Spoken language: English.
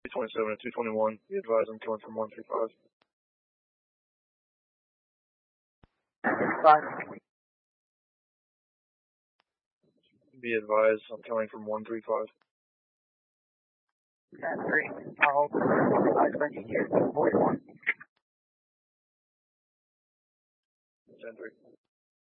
227 and 221. Be advised, I'm coming from 135. Be advised, I'm coming from 135. 10-3. I'll send you here. 41. 10-3.